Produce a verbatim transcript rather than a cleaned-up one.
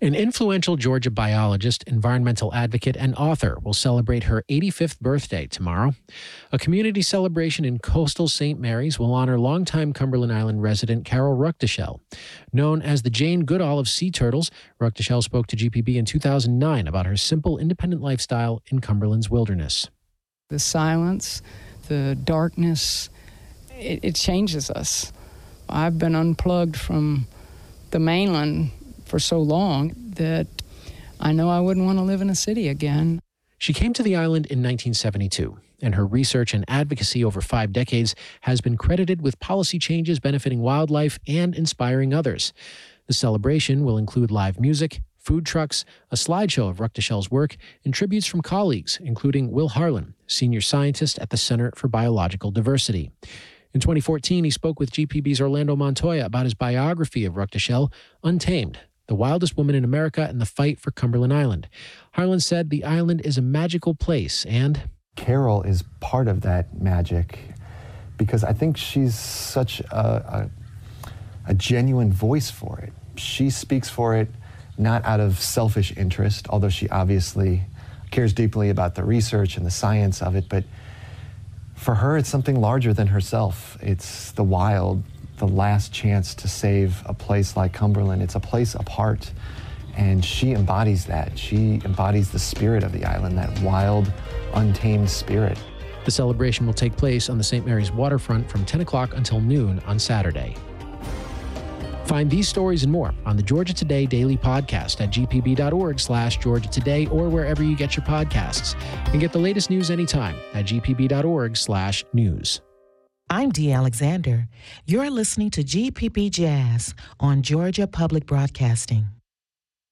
An influential Georgia biologist, environmental advocate, and author will celebrate her eighty-fifth birthday tomorrow. A community celebration in coastal Saint Mary's will honor longtime Cumberland Island resident Carol Ruckteschell. Known as the Jane Goodall of sea turtles, Ruckteschell spoke to G P B in two thousand nine about her simple, independent lifestyle in Cumberland's wilderness. The silence, the darkness, it, it changes us. I've been unplugged from the mainland for so long that I know I wouldn't want to live in a city again. She came to the island in nineteen seventy-two, and her research and advocacy over five decades has been credited with policy changes benefiting wildlife and inspiring others. The celebration will include live music, food trucks, a slideshow of Ruckteschell's work, and tributes from colleagues, including Will Harlan, senior scientist at the Center for Biological Diversity. In twenty fourteen, he spoke with G P B's Orlando Montoya about his biography of Ruckteschell, Untamed, The Wildest Woman in America and the Fight for Cumberland Island. Harlan said the island is a magical place, and Carol is part of that magic because I think she's such a, a, a genuine voice for it. She speaks for it not out of selfish interest, although she obviously cares deeply about the research and the science of it, but for her, it's something larger than herself. It's the wild, the last chance to save a place like Cumberland. It's a place apart, and she embodies that. She embodies the spirit of the island, that wild, untamed spirit. The celebration will take place on the Saint Mary's waterfront from ten o'clock until noon on Saturday. Find these stories and more on the Georgia Today Daily Podcast at g p b dot org slash Georgia Today or wherever you get your podcasts. And get the latest news anytime at g p b dot org slash news. I'm Dee Alexander. You're listening to G P B Jazz on Georgia Public Broadcasting.